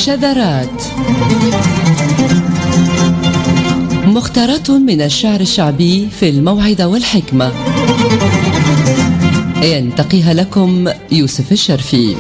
شذرات، مختارات من الشعر الشعبي في الموعظة والحكمة، ينتقيها لكم يوسف الشرفي.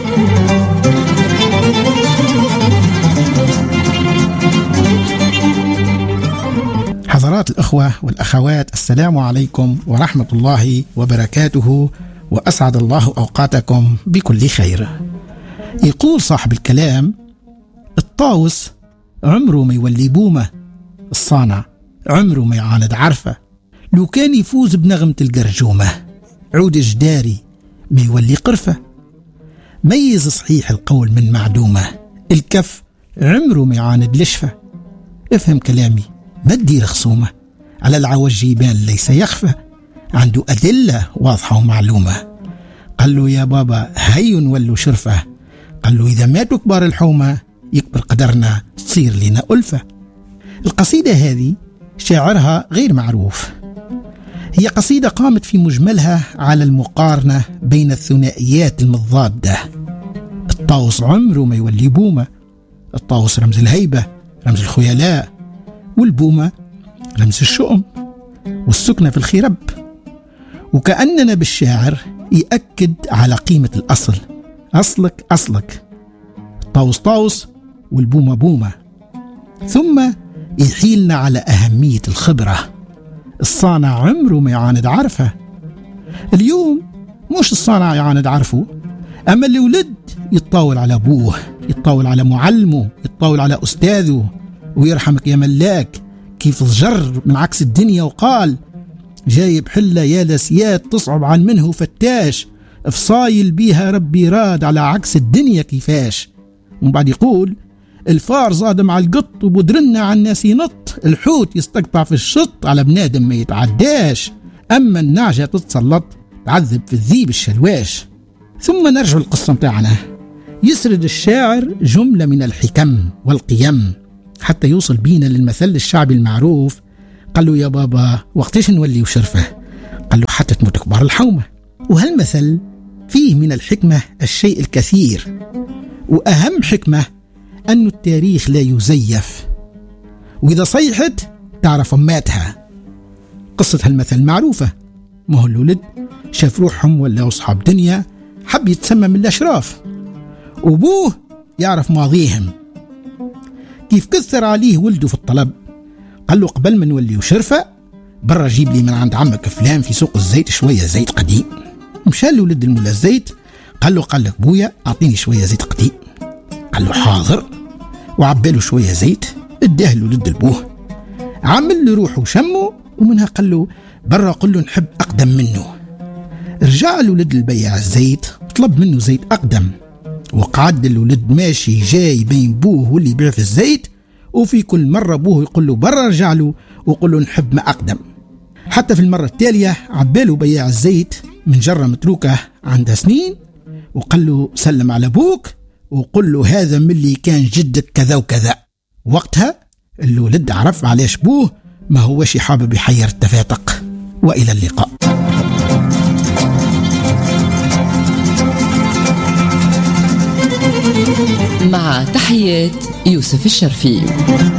حضرات الأخوة والأخوات، السلام عليكم ورحمة الله وبركاته، وأسعد الله أوقاتكم بكل خير. يقول صاحب الكلام: الطاوس عمره ما يولي بومة، الصانع عمره ما يعاند عرفة، لو كان يفوز بنغمة القرجومة، عود جداري ما يولي قرفة. ميز صحيح القول من معدومة، الكف عمره ما يعاند لشفة. افهم كلامي، ما تدير خصومة، على العوج يبان ليس يخفى، عنده أدلة واضحة ومعلومة. قال له: يا بابا هي ولو شرفة، قال له: إذا ماتوا كبار الحومة يكبر قدرنا، تصير لنا ألفة. القصيدة هذه شاعرها غير معروف، هي قصيدة قامت في مجملها على المقارنة بين الثنائيات المضادة. الطاوس عمره ما يولي بومة، الطاوس رمز الهيبة، رمز الخيلاء، والبومة رمز الشؤم والسكنة في الخرب. وكأننا بالشاعر يأكد على قيمة الأصل، أصلك أصلك، الطاوس طاوس والبومة بومة. ثم يحيلنا على أهمية الخبرة، الصانع عمره ما يعاند عرفه. اليوم مش الصانع يعاند عرفه، أما اللي ولد يتطاول على أبوه، يتطاول على معلمه، يتطاول على أستاذه. ويرحمك يا ملاك كيف ضجر من عكس الدنيا وقال: جايب حلة يا لسيات تصعب عن منه فتاش، افصايل بيها ربي راد على عكس الدنيا كيفاش. ومن بعد يقول: الفار زاد مع القط وبدرنا عن الناس ينط، الحوت يستقطع في الشط على بنادم ما يتعداش، أما النعجة تتسلط تعذب في الذيب الشلواش. ثم نرجع القصة متاعنا، يسرد الشاعر جملة من الحكم والقيم حتى يوصل بينا للمثل الشعبي المعروف. قال له: يا بابا وقتاش نولي وشرفه؟ قال له: حتى تموت كبار الحومة. وهالمثل فيه من الحكمة الشيء الكثير، وأهم حكمة أن التاريخ لا يزيف، وإذا صيحت تعرف أماتها. قصة هالمثل معروفة، ما هو الولد شاف روحهم ولا أصحاب دنيا، حب يتسمى من الأشراف، وأبوه يعرف ماضيهم. كيف كثر عليه ولده في الطلب، قال له: قبل ما نولي وشرفة برا جيب لي من عند عمك فلان في سوق الزيت شوية زيت قديم. مشى له ولد الملا الزيت، قال لك بويا أعطيني شوية زيت قديم. قال له: حاضر. وعباله شوية زيت، اداه له ولد البوه، عمل له روحه وشمه، ومنها قال له: برا قل له نحب أقدم منه. رجع له ولد البياع الزيت، طلب منه زيت أقدم، وقعد الولد ماشي جاي بين بوه واللي يبيع في الزيت، وفي كل مرة بوه يقول له برا رجع له وقل له نحب ما أقدم. حتى في المرة التالية عباله بياع الزيت من جرة متروكة عندها سنين، وقال له: سلم على بوك وقل له هذا من اللي كان جدك كذا وكذا. وقتها الولد عرف علاش بوه ما هوش حابب يحير التفاتق. وإلى اللقاء. مع تحيات يوسف الشرفي.